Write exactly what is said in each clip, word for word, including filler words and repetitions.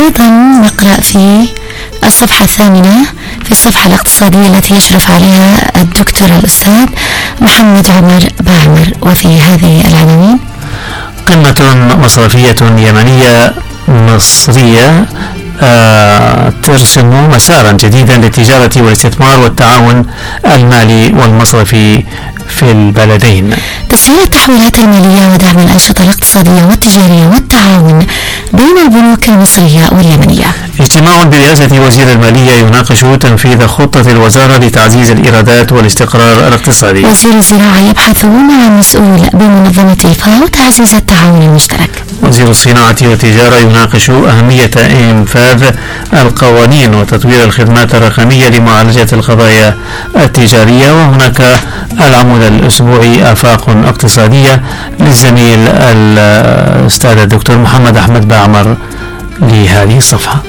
وأيضا نقرأ في الصفحة الثامنة في الصفحة الاقتصادية التي يشرف عليها الدكتور الأستاذ محمد عمر باعمر، وفي هذه العناوين: قمة مصرفية يمنية مصرية آه ترسم مسارا جديدا للتجارة والاستثمار والتعاون المالي والمصرفي في البلدين. تسهيل التحويلات المالية ودعم الأنشطة الاقتصادية والتجارية والتعاون بين البنوك المصرية واليمنية. اجتماع برئاسة وزير المالية يناقش تنفيذ خطة الوزارة لتعزيز الإيرادات والاستقرار الاقتصادي. وزير الزراعة يبحث مع مسؤول بمنظمة الفاو تعزيز التعاون المشترك. وزير الصناعة والتجارة يناقش أهمية إنفاذ القوانين وتطوير الخدمات الرقمية لمعالجة القضايا التجارية. وهناك العمود الأسبوعي آفاق اقتصادية للزميل الأستاذ الدكتور محمد أحمد باعمر لهذه الصفحة.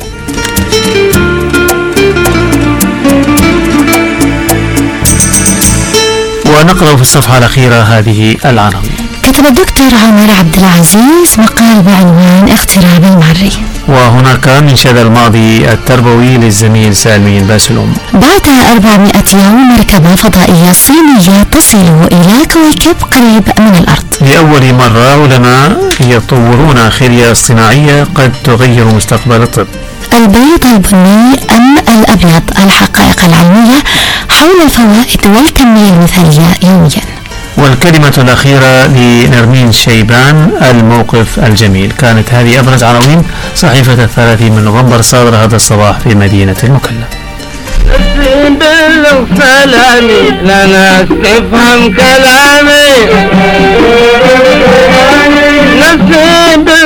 ونقرأ في الصفحة الأخيرة هذه العناوين. كتب الدكتور عمر عبد العزيز مقال بعنوان اغتراب المعري. وهناك منشد الماضي التربوي للزميل سالمي باسلوم. بعد أربعمائة يوم مركبة فضائية صينية تصل إلى كوكب قريب من الأرض. لأول مرة علماء يطورون خلية اصطناعية قد تغير مستقبل الطب. البيض البني أم الأبيض، الحقائق العلمية حول الفوائد والكمية المثالية يوميا. والكلمة الأخيرة لنرمين شيبان، الموقف الجميل. كانت هذه أبرز عناوين صحيفة الثلاثين من نوفمبر صادرة هذا الصباح في مدينة المكلا. نسيم بالسلامي لنا تفهم كلامي. نسيم